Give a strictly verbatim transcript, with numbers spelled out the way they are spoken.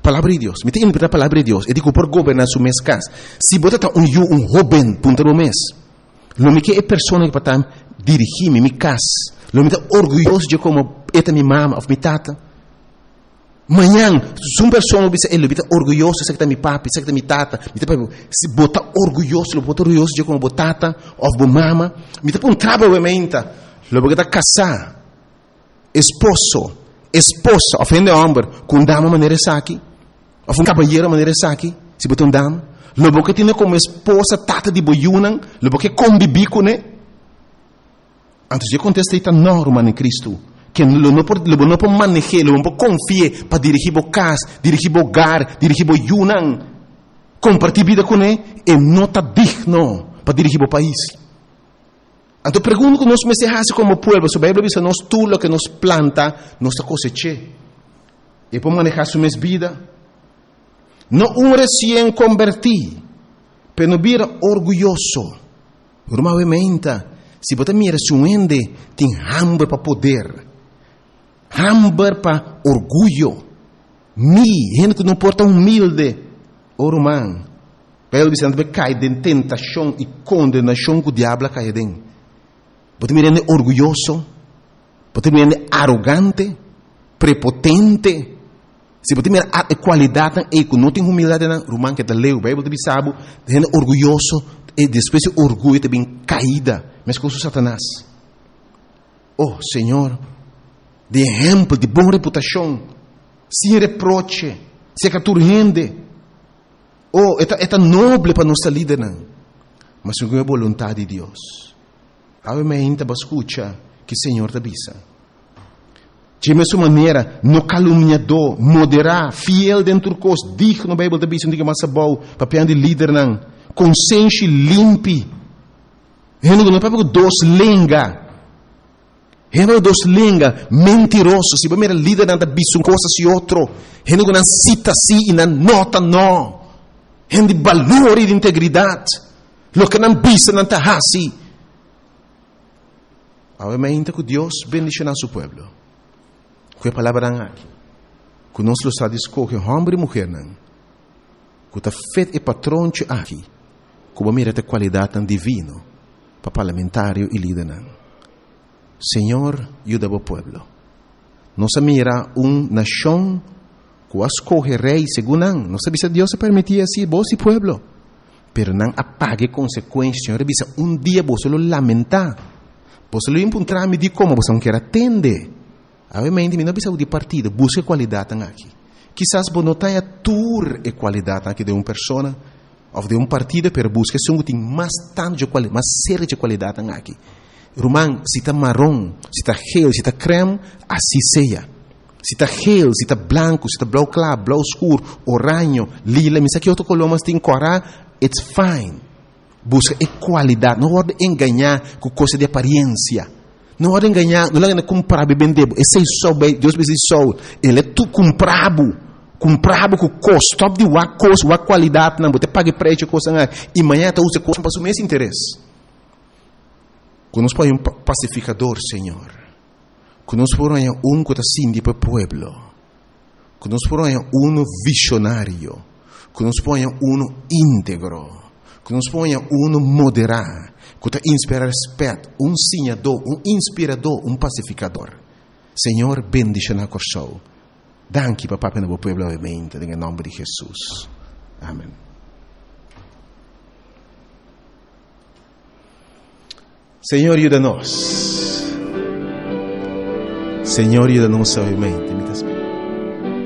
Palavra de Deus. Me tem interpretar a palavra de Deus. Eu digo por governar su mes casa. Se você está um eu, um jovem, punta do mês. Lo me que é pessoa que para dirigir-me, me casa. Lo me está orgulhoso de como esta minha mama, ou minha tata. Manhã, se uma pessoa me ele está orgulhoso, se está meu papi, se está minha tata. Se botar orgulhoso, lo botar orgulhoso de como botata, ou bo mama. Me está um trabalho mente. Lo botar casar. Esposo, esposa, ofende homem, com dama maneira aqui. Of um caballeiro maneira aqui, se botar um dama. Lobo que tem como esposa tata de boiunan, lobo que convive com ele. Antes de contestar esta norma em Cristo, que lobo não pode, lobo não pode manejar, lobo não pode confiar para dirigir o casa, dirigir o hogar, dirigir o yunan, compartilhar vida com ele, e não está digno para dirigir o país. Então pergunto que nós me se como povo, se a Bíblia diz nós tudo que nos planta, nós cosecha. E para manejar sua vida. Não um recém convertido, mas não vira orgulhoso. Normalmente, se você mira se um ende, tem hambre para poder, hambre para orgulho. Mi, gente que não porta humilde, o romano. Ele diz que cai de tentação e condenação que o diabo cai dentro. Você mira orgulhoso, você mira arrogante, prepotente. Se você mirar a qualidade e que não tem humildade na romano que está leu, a Bíblia diz sabe, é orgulhoso e depois o orgulho também caída, mas com o Satanás. Oh, Senhor, de exemplo, de boa reputação, sem reproche, sem caturrende. Oh, é tão nobre para nossa líder, mas não é a vontade de Deus. Obviamente, você escuta que o Senhor te avisa. De mesma maneira, no caluniador, moderar, fiel dentro do curso, digno na Bíblia da Bíblia, não diga mais bom, papel de líder, não. Consciente limpe. Reno não é para dos lenga. Reno dos lenga, mentiroso. Se você é líder, não é uma coisa se outro. Reno não cita si e não nota não. Reno de valor e de integridade. Lo que não bisa, não está assim. Obviamente que Deus bendice nosso povo. Que a palavra aqui, que nós está escolher homem e mulher, que está feito e patrão aqui, que vai mirar a qualidade tão divina para parlamentário e líder. Senhor, ajuda o povo. Nós mira uma nação que vai escolher rei segundo não. Nós sabemos que Deus se permitia assim, vos e povo, pero não apague consequências. Senhor, um dia você lo lamentar, você lo encontrar me de como você não quer atender. Obviamente, não precisa de partido, busca qualidade aqui. Quizás você não tenha tour e qualidade aqui de uma pessoa ou de um partido, mas busca se tem mais tanto de qualidade, mais séria de qualidade aqui. Romano, se está marrom, se está gel, se está creme, assim seja. Se está gel, se está branco, se está blau claro, blau escuro, oranho, lila, mas aqui outro color, mas tem corar, it's fine. Busca e qualidade, não pode enganar com coisa de aparência. Não pode enganar, não é comprar e vender. Esse é só, Deus me diz só. Ele é tu comprado. Comprado com custo. Top de uma coisa, uma qualidade. Não, você paga preço, coisa. E amanhã você usa coisa para o mesmo interesse. Quando nós põe um pacificador, Senhor. Quando nós põe um que está assim para o povo. Quando nós põe um visionário. Quando nós põe um íntegro. Quando nós põe um moderado. Que inspira respeito, um sinhador, um inspirador, um pacificador. Senhor, bendice na coração. Danke, papá, para o povo, obviamente, em nome de Jesus. Amém. Senhor, ajuda-nos. Senhor, ajuda-nos, obviamente.